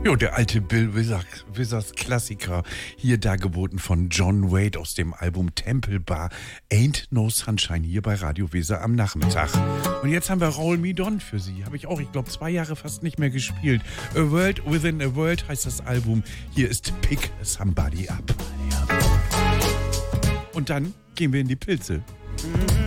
Jo, der alte Bill Withers Klassiker, hier dargeboten von John Wade aus dem Album Temple Bar, Ain't No Sunshine, hier bei Radio Weser am Nachmittag. Und jetzt haben wir Roll Me Don für Sie. Habe ich auch, ich glaube, 2 Jahre fast nicht mehr gespielt. A World Within a World heißt das Album. Hier ist Pick Somebody Up. Und dann gehen wir in die Pilze.